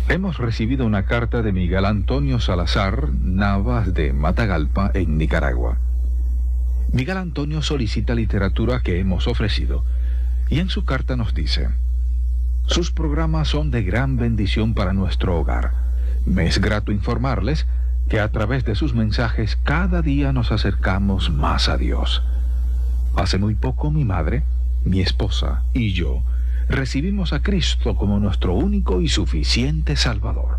Hemos recibido una carta de Miguel Antonio Salazar Navas de Matagalpa, en Nicaragua. Miguel Antonio solicita literatura que hemos ofrecido y en su carta nos dice: sus programas son de gran bendición para nuestro hogar. Me es grato informarles que a través de sus mensajes cada día nos acercamos más a Dios. Hace muy poco mi madre, mi esposa y yo recibimos a Cristo como nuestro único y suficiente Salvador.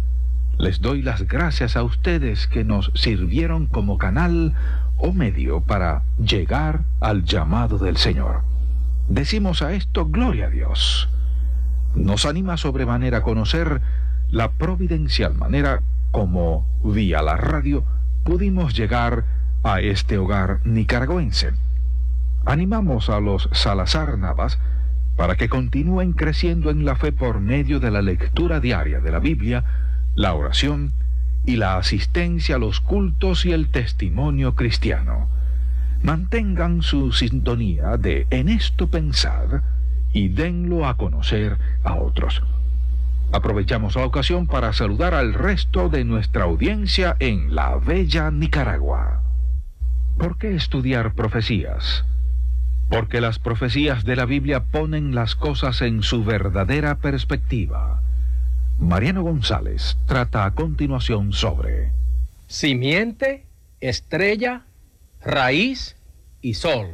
Les doy las gracias a ustedes que nos sirvieron como canal o medio para llegar al llamado del Señor. Decimos a esto gloria a Dios. Nos anima sobremanera a conocer la providencial manera como, vía la radio, pudimos llegar a este hogar nicaragüense. Animamos a los Salazar Navas para que continúen creciendo en la fe por medio de la lectura diaria de la Biblia, la oración y la asistencia a los cultos y el testimonio cristiano. Mantengan su sintonía de En esto pensar y denlo a conocer a otros. Aprovechamos la ocasión para saludar al resto de nuestra audiencia en la bella Nicaragua. ¿Por qué estudiar profecías? Porque las profecías de la Biblia ponen las cosas en su verdadera perspectiva. Mariano González trata a continuación sobre simiente, estrella, raíz y sol.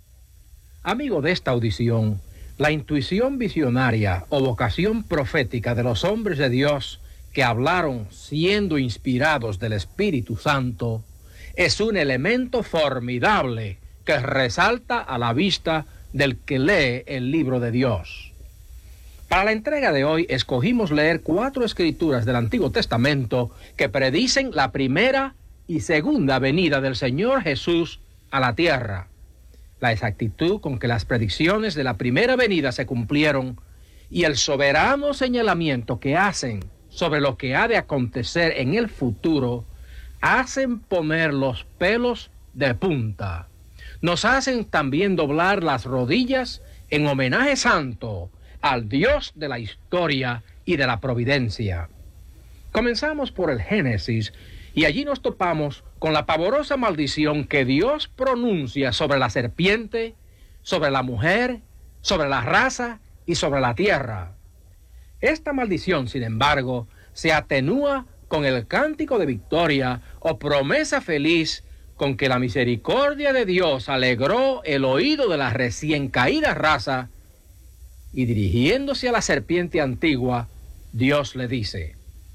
Amigo de esta audición, la intuición visionaria o vocación profética de los hombres de Dios que hablaron siendo inspirados del Espíritu Santo es un elemento formidable que resalta a la vista del que lee el libro de Dios. Para la entrega de hoy escogimos leer 4 escrituras del Antiguo Testamento que predicen la primera y segunda venida del Señor Jesús a la tierra. La exactitud con que las predicciones de la primera venida se cumplieron y el soberano señalamiento que hacen sobre lo que ha de acontecer en el futuro hacen poner los pelos de punta. Nos hacen también doblar las rodillas en homenaje santo al Dios de la historia y de la providencia. Comenzamos por el Génesis y allí nos topamos con la pavorosa maldición que Dios pronuncia sobre la serpiente, sobre la mujer, sobre la raza y sobre la tierra. Esta maldición, sin embargo, se atenúa con el cántico de victoria o promesa feliz con que la misericordia de Dios alegró el oído de la recién caída raza, y dirigiéndose a la serpiente antigua, Dios le dice: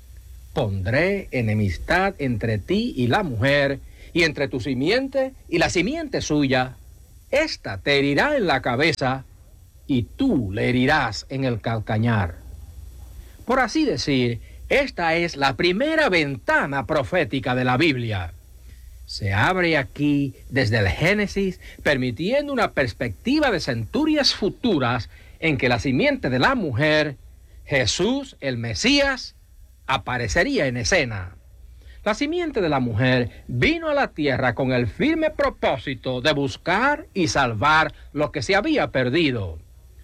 pondré enemistad entre ti y la mujer, y entre tu simiente y la simiente suya. Esta te herirá en la cabeza, y tú le herirás en el calcañar. Por así decir, esta es la primera ventana profética de la Biblia. Se abre aquí desde el Génesis, permitiendo una perspectiva de centurias futuras en que la simiente de la mujer, Jesús, el Mesías, aparecería en escena. La simiente de la mujer vino a la tierra con el firme propósito de buscar y salvar lo que se había perdido.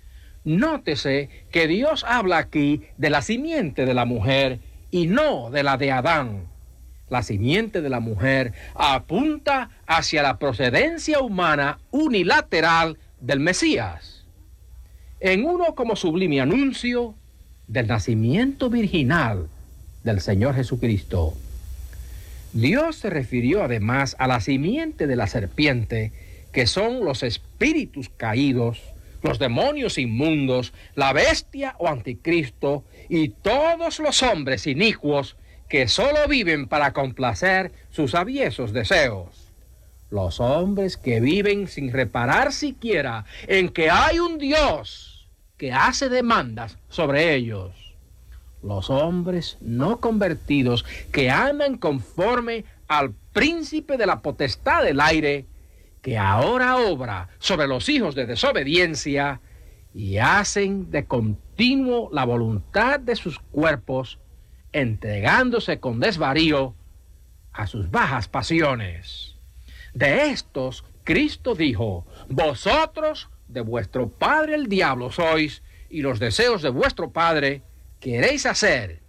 Nótese que Dios habla aquí de la simiente de la mujer y no de la de Adán. La simiente de la mujer apunta hacia la procedencia humana unilateral del Mesías, en uno como sublime anuncio del nacimiento virginal del Señor Jesucristo. Dios se refirió además a la simiente de la serpiente, que son los espíritus caídos, los demonios inmundos, la bestia o anticristo y todos los hombres inicuos que solo viven para complacer sus aviesos deseos. Los hombres que viven sin reparar siquiera en que hay un Dios que hace demandas sobre ellos. Los hombres no convertidos que andan conforme al príncipe de la potestad del aire, que ahora obra sobre los hijos de desobediencia y hacen de continuo la voluntad de sus cuerpos, entregándose con desvarío a sus bajas pasiones. De estos, Cristo dijo: vosotros de vuestro padre el diablo sois, y los deseos de vuestro padre queréis hacer.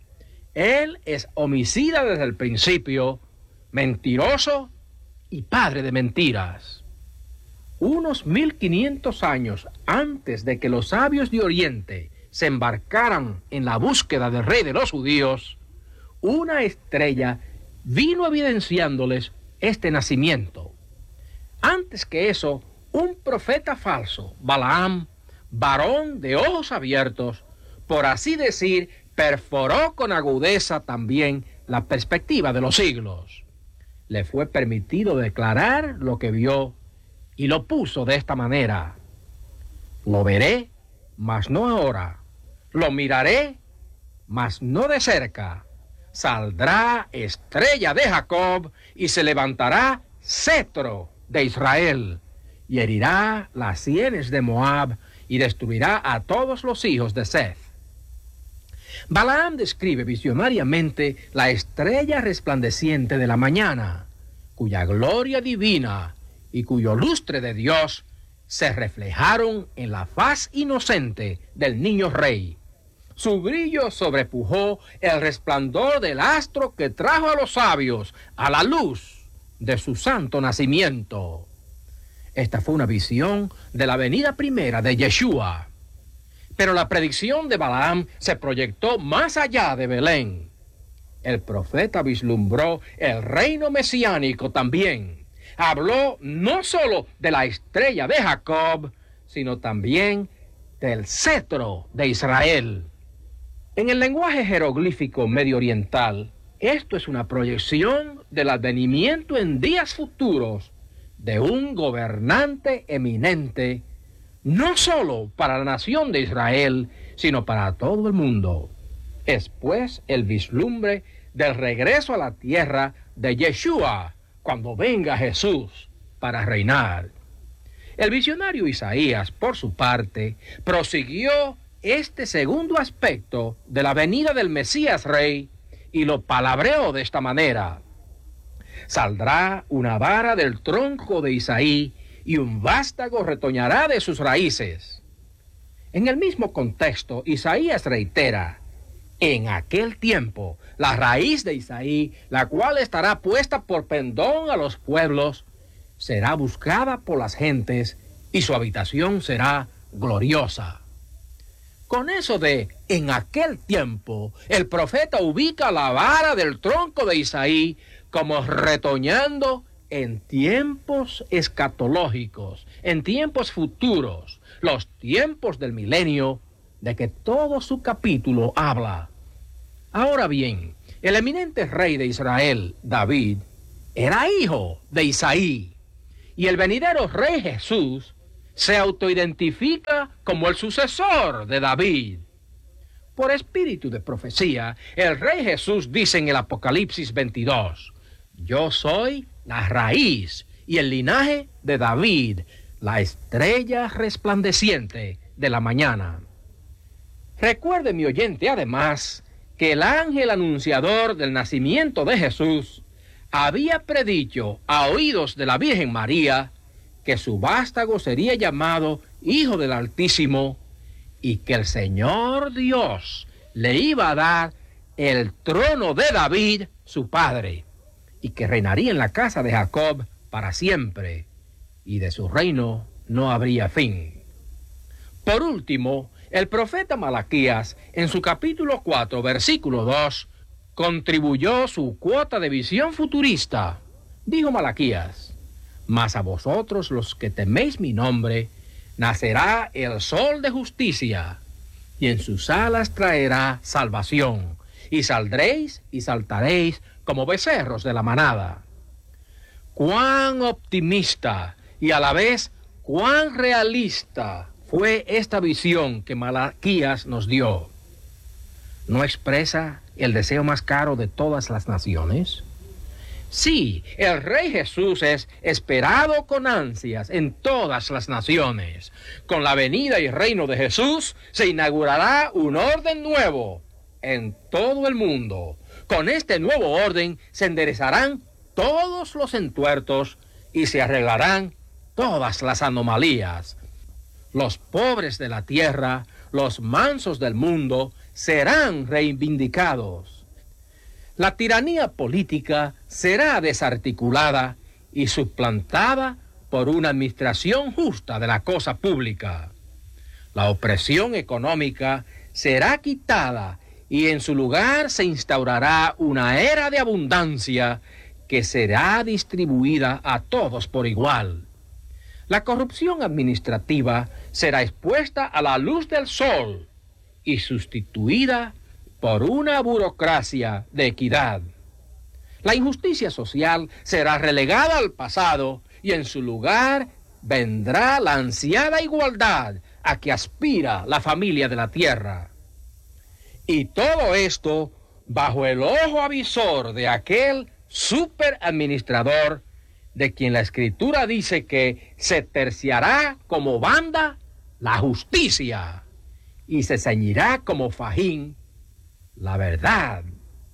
Él es homicida desde el principio, mentiroso y padre de mentiras. Unos 1500 años antes de que los sabios de Oriente se embarcaran en la búsqueda del rey de los judíos, una estrella vino evidenciándoles este nacimiento. Antes que eso, un profeta falso, Balaam, varón de ojos abiertos, por así decir, perforó con agudeza también la perspectiva de los siglos. Le fue permitido declarar lo que vio y lo puso de esta manera: lo veré, mas no ahora; lo miraré, mas no de cerca. Saldrá estrella de Jacob y se levantará cetro de Israel, y herirá las sienes de Moab y destruirá a todos los hijos de Seth. Balaam describe visionariamente la estrella resplandeciente de la mañana, cuya gloria divina y cuyo lustre de Dios se reflejaron en la faz inocente del niño rey. Su brillo sobrepujó el resplandor del astro que trajo a los sabios a la luz de su santo nacimiento. Esta fue una visión de la venida primera de Yeshua. Pero la predicción de Balaam se proyectó más allá de Belén. El profeta vislumbró el reino mesiánico también. Habló no solo de la estrella de Jacob, sino también del cetro de Israel. En el lenguaje jeroglífico medio oriental, esto es una proyección del advenimiento en días futuros de un gobernante eminente, no solo para la nación de Israel, sino para todo el mundo. Es pues el vislumbre del regreso a la tierra de Yeshua, cuando venga Jesús para reinar. El visionario Isaías, por su parte, prosiguió este segundo aspecto de la venida del Mesías Rey y lo palabreó de esta manera: saldrá una vara del tronco de Isaí y un vástago retoñará de sus raíces. En el mismo contexto, Isaías reitera: en aquel tiempo, la raíz de Isaí, la cual estará puesta por pendón a los pueblos, será buscada por las gentes y su habitación será gloriosa. Con eso de en aquel tiempo, el profeta ubica la vara del tronco de Isaí como retoñando en tiempos escatológicos, en tiempos futuros, los tiempos del milenio, de que todo su capítulo habla. Ahora bien, el eminente rey de Israel, David, era hijo de Isaí, y el venidero rey Jesús se autoidentifica como el sucesor de David. Por espíritu de profecía, el rey Jesús dice en el Apocalipsis 22, yo soy la raíz y el linaje de David, la estrella resplandeciente de la mañana. Recuerde, mi oyente, además, que el ángel anunciador del nacimiento de Jesús había predicho a oídos de la Virgen María que su vástago sería llamado Hijo del Altísimo y que el Señor Dios le iba a dar el trono de David, su padre, y que reinaría en la casa de Jacob para siempre, y de su reino no habría fin. Por último, el profeta Malaquías, en su capítulo 4, versículo 2, contribuyó su cuota de visión futurista. Dijo Malaquías: mas a vosotros los que teméis mi nombre, nacerá el sol de justicia, y en sus alas traerá salvación, y saldréis y saltaréis como becerros de la manada. Cuán optimista y a la vez cuán realista fue esta visión que Malaquías nos dio. ¿No expresa el deseo más caro de todas las naciones? Sí, el Rey Jesús es esperado con ansias en todas las naciones. Con la venida y reino de Jesús se inaugurará un orden nuevo en todo el mundo. Con este nuevo orden se enderezarán todos los entuertos y se arreglarán todas las anomalías. Los pobres de la tierra, los mansos del mundo, serán reivindicados. La tiranía política será desarticulada y suplantada por una administración justa de la cosa pública. La opresión económica será quitada y en su lugar se instaurará una era de abundancia que será distribuida a todos por igual. La corrupción administrativa será expuesta a la luz del sol y sustituida por una burocracia de equidad. La injusticia social será relegada al pasado y en su lugar vendrá la ansiada igualdad a que aspira la familia de la tierra. Y todo esto bajo el ojo avisor de aquel superadministrador de quien la Escritura dice que se terciará como banda la justicia y se ceñirá como fajín la verdad.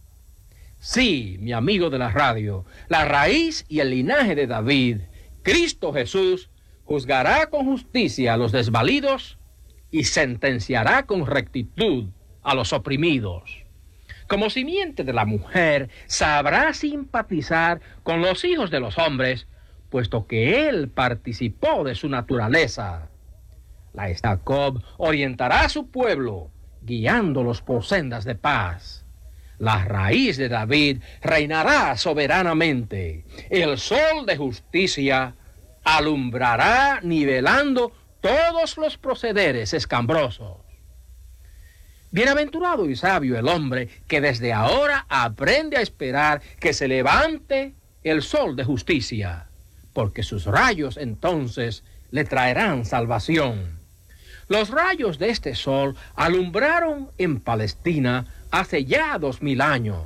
Sí, mi amigo de la radio, la raíz y el linaje de David, Cristo Jesús, juzgará con justicia a los desvalidos y sentenciará con rectitud a los oprimidos. Como simiente de la mujer, sabrá simpatizar con los hijos de los hombres, puesto que él participó de su naturaleza. La Jacob orientará a su pueblo, guiándolos por sendas de paz. La raíz de David reinará soberanamente. El sol de justicia alumbrará nivelando todos los procederes escambrosos. Bienaventurado y sabio el hombre que desde ahora aprende a esperar que se levante el sol de justicia, porque sus rayos entonces le traerán salvación. Los rayos de este sol alumbraron en Palestina hace ya 2000 años.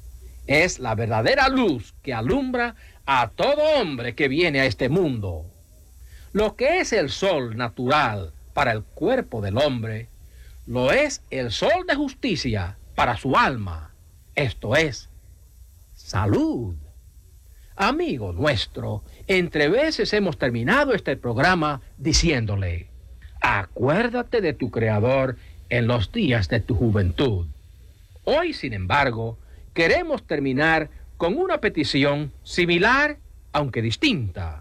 Es la verdadera luz que alumbra a todo hombre que viene a este mundo. Lo que es el sol natural para el cuerpo del hombre, lo es el sol de justicia para su alma, esto es, salud. Amigo nuestro, entre veces hemos terminado este programa diciéndole, acuérdate de tu Creador en los días de tu juventud. Hoy, sin embargo, queremos terminar con una petición similar, aunque distinta.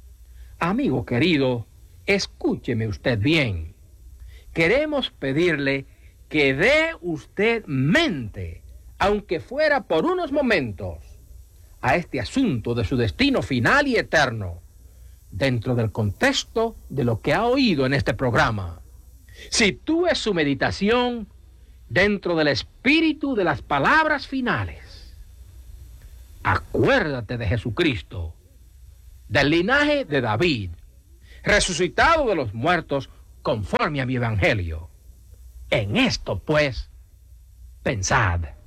Amigo querido, escúcheme usted bien. Queremos pedirle que dé usted mente, aunque fuera por unos momentos, a este asunto de su destino final y eterno, dentro del contexto de lo que ha oído en este programa. Sitúe su meditación dentro del espíritu de las palabras finales. Acuérdate de Jesucristo, del linaje de David, resucitado de los muertos conforme a mi evangelio. En esto, pues, pensad.